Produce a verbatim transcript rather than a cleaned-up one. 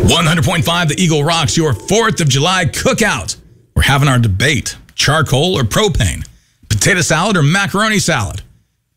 one hundred point five The Eagle rocks your fourth of July cookout. We're having our debate. Charcoal or propane? Potato salad or macaroni salad?